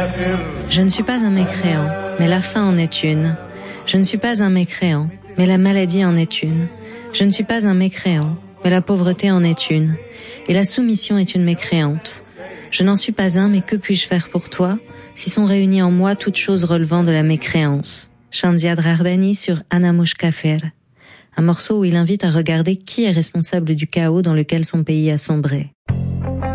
Je ne suis pas un mécréant, mais la faim en est une. Je ne suis pas un mécréant, mais la maladie en est une. Je ne suis pas un mécréant, mais la pauvreté en est une. Et la soumission est une mécréante. Je n'en suis pas un, mais que puis-je faire pour toi, si sont réunies en moi toutes choses relevant de la mécréance. Shanziad Rarbani sur Ana Mushkafer. Un morceau où il invite à regarder qui est responsable du chaos dans lequel son pays a sombré.